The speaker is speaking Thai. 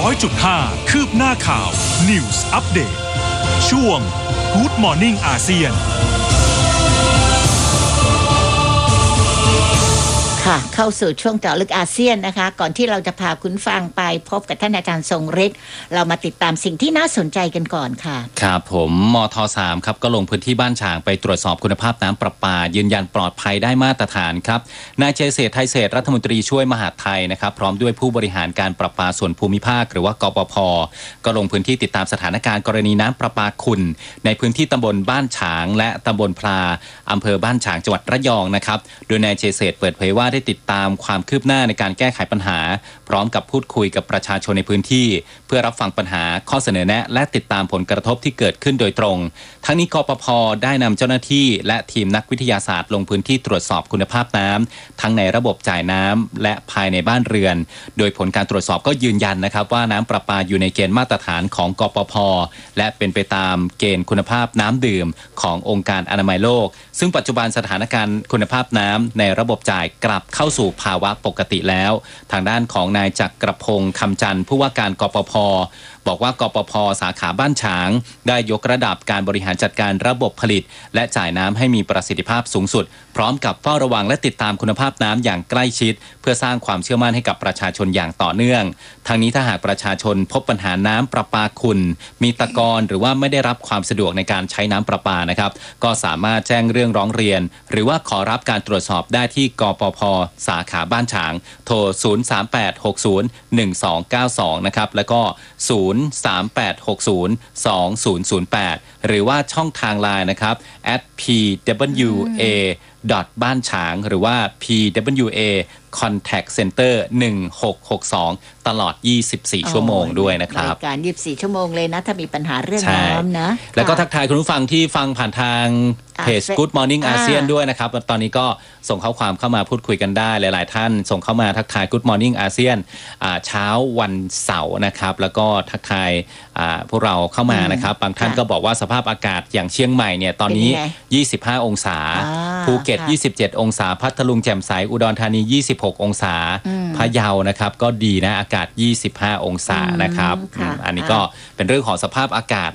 100.5 คืบหน้าข่าว News Update ช่วง Good Morning อาเซียนค่ะเข้าสู่ช่วงเจาะลึกอาเซียนนะคะก่อนที่เราจะพาคุณฟังไปพบกับท่านอาจารย์ทรงฤทธิ์เรามาติดตามสิ่งที่น่าสนใจกันก่อนค่ะครับผมมท3ครับก็ลงพื้นที่บ้านฉางไปตรวจสอบคุณภาพน้ำประปายืนยันปลอดภัยได้มาตรฐานครับนายเจษฎไทยเศรษฐ์รัฐมนตรีช่วยมหาดไทยนะครับพร้อมด้วยผู้บริหารการประปาส่วนภูมิภาคหรือว่ากปภ.ก็ลงพื้นที่ติดตามสถานการณ์กรณีน้ำประปาขุ่นในพื้นที่ตำบลบ้านฉางและตำบลพลาอำเภอบ้านฉางจังหวัดระยองนะครับโดยนายเจษฎเปิดเผยว่าได้ติดตามความคืบหน้าในการแก้ไขปัญหาพร้อมกับพูดคุยกับประชาชนในพื้นที่เพื่อรับฟังปัญหาข้อเสนอแนะและติดตามผลกระทบที่เกิดขึ้นโดยตรงทั้งนี้กปภ.ได้นำเจ้าหน้าที่และทีมนักวิทยาศาสตร์ลงพื้นที่ตรวจสอบคุณภาพน้ำทั้งในระบบจ่ายน้ำและภายในบ้านเรือนโดยผลการตรวจสอบก็ยืนยันนะครับว่าน้ำประปาอยู่ในเกณฑ์มาตรฐานของกปภ.และเป็นไปตามเกณฑ์คุณภาพน้ำดื่มขององค์การอนามัยโลกซึ่งปัจจุบันสถานการณ์คุณภาพน้ำในระบบจ่ายกลับเข้าสู่ภาวะปกติแล้วทางด้านของนายจักรพงศ์คำจันทร์ผู้ว่าการกปภ.บอกว่ากปภ.สาขาบ้านฉางได้ยกระดับการบริหารจัดการระบบผลิตและจ่ายน้ำให้มีประสิทธิภาพสูงสุดพร้อมกับเฝ้าระวังและติดตามคุณภาพน้ำอย่างใกล้ชิดเพื่อสร้างความเชื่อมั่นให้กับประชาชนอย่างต่อเนื่องทางนี้ถ้าหากประชาชนพบปัญหาน้ำประปาขุ่นมีตะกอนหรือว่าไม่ได้รับความสะดวกในการใช้น้ำประปานะครับก็สามารถแจ้งเรื่องร้องเรียนหรือว่าขอรับการตรวจสอบได้ที่กปภ.สาขาบ้านฉางโทร038601292นะครับแล้วก็038602008หรือว่าช่องทางไลน์นะครับ @pwaบ้านฉางหรือว่า pwa contact center 1662ตลอด24ชั่วโมงด้วยนะครับบริการ24ชั่วโมงเลยนะถ้ามีปัญหาเรื่องน้ำนะแล้วก็ทักทายคุณผู้ฟังที่ฟังผ่านทางเพจ Good Morning อาเซียนด้วยนะครับตอนนี้ก็ส่งข้อความเข้ามาพูดคุยกันได้หลายๆท่านส่งเข้ามาทักทาย Good Morning อาเซียนเช้าวันเสาร์นะครับแล้วก็ทักทายพวกเราเข้ามานะครับบางท่านก็บอกว่าสภาพอากาศอย่างเชียงใหม่เนี่ยตอนนี้25องศาภูเก็ต27องศาพัทลุงแจ่มใสอุดรธานี26องศาพะเยานะครับก็ดีนะอากาศ25องศานะครับอันนี้ก็เป็นเรื่องของสภาพอากาศ